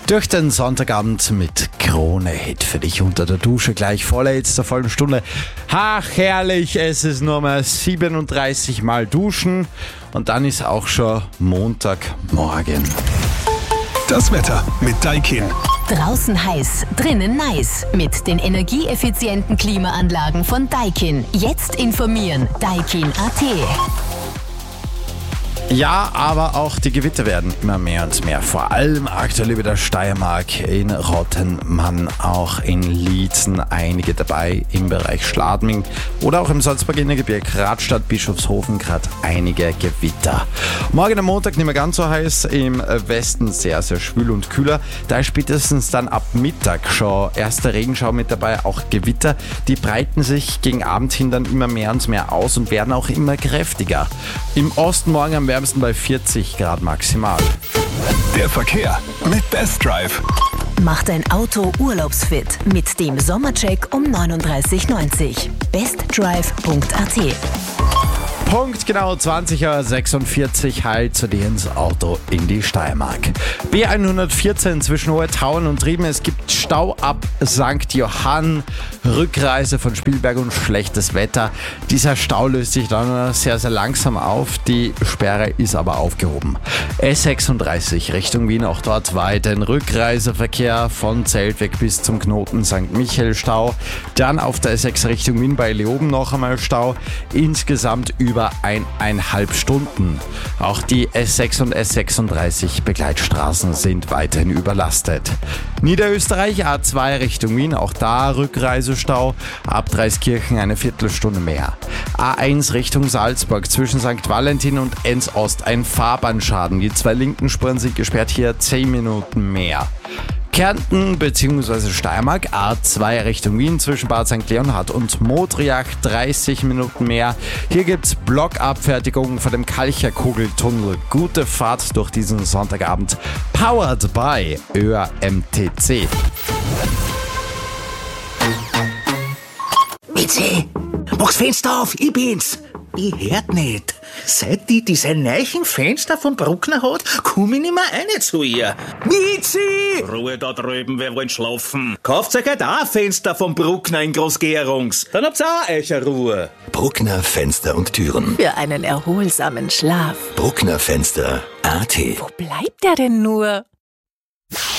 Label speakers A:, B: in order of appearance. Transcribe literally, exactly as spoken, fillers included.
A: Durch den Sonntagabend mit Krone-Hit für dich unter der Dusche gleich vor letzter vollen Stunde. Ach, herrlich, es ist nur mal siebenunddreißig Mal duschen und dann ist auch schon Montagmorgen.
B: Das Wetter mit Daikin.
C: Draußen heiß, drinnen nice. Mit den energieeffizienten Klimaanlagen von Daikin. Jetzt informieren. Daikin Punkt a t.
A: Ja, aber auch die Gewitter werden immer mehr und mehr. Vor allem aktuell über der Steiermark, in Rottenmann, auch in Liezen einige dabei im Bereich Schladming oder auch im Salzburger Innergebirge, Radstadt, Bischofshofen gerade einige Gewitter. Morgen am Montag nicht mehr ganz so heiß, im Westen sehr, sehr schwül und kühler. Da ist spätestens dann ab Mittag schon erster Regenschauer mit dabei, auch Gewitter. Die breiten sich gegen Abend hin dann immer mehr und mehr aus und werden auch immer kräftiger. Im Osten morgen am wärmsten bei vierzig Grad maximal.
B: Der Verkehr mit Best Drive.
C: Mach dein Auto urlaubsfit mit dem Sommercheck um neununddreißig neunzig. bestdrive Punkt a t.
A: Punkt genau zwanzig Uhr sechsundvierzig halt zu dir ins Auto in die Steiermark. B hundertvierzehn zwischen Hohetauern und Trieben. Es gibt Stau ab Sankt Johann. Rückreise von Spielberg und schlechtes Wetter. Dieser Stau löst sich dann sehr, sehr langsam auf. Die Sperre ist aber aufgehoben. S sechsunddreißig Richtung Wien, auch dort weiterhin Rückreiseverkehr von Zeltweg bis zum Knoten Sankt Michael Stau. Dann auf der S sechs Richtung Wien bei Leoben noch einmal Stau. Insgesamt über eineinhalb Stunden. Auch die S sechs und S sechsunddreißig Begleitstraßen sind weiterhin überlastet. Niederösterreich A zwei Richtung Wien, auch da Rückreisestau. Ab Dreiskirchen eine Viertelstunde mehr. A eins Richtung Salzburg zwischen Sankt Valentin und Enns Ost ein Fahrbahnschaden. Die zwei linken Spuren sind gesperrt, hier zehn Minuten mehr. Kärnten bzw. Steiermark A zwei Richtung Wien zwischen Bad Sankt Leonhard und Modriach dreißig Minuten mehr. Hier gibt's Blockabfertigung vor dem Kalcherkugeltunnel. Gute Fahrt durch diesen Sonntagabend. Powered by Ö A M T C.
D: Mitzi, mach's Fenster auf, ich bin's. Ich hört nicht. Seit die diese neuen Fenster vom Bruckner hat, komm ich nicht mehr rein zu ihr. Mitzi!
E: Ruhe da drüben, wir wollen schlafen.
D: Kauft euch halt auch ein Fenster vom Bruckner in Großgerungs. Dann habt's auch euch eine Ruhe.
F: Bruckner Fenster und Türen.
C: Für einen erholsamen Schlaf.
F: Bruckner Fenster Punkt a t.
C: Wo bleibt der denn nur?